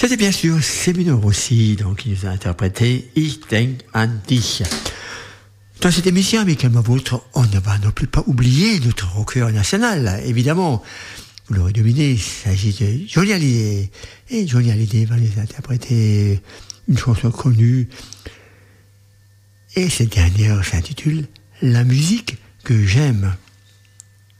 C'était bien sûr Semino Rossi, donc, qui nous a interprété Ich denk an dich. Dans cette émission, avec ma vôtre, on ne va non plus pas oublier notre rocker national, évidemment. Vous l'aurez deviné, il s'agit de Johnny Hallyday. Et Johnny Hallyday va nous interpréter une chanson connue. Et cette dernière s'intitule La musique que j'aime.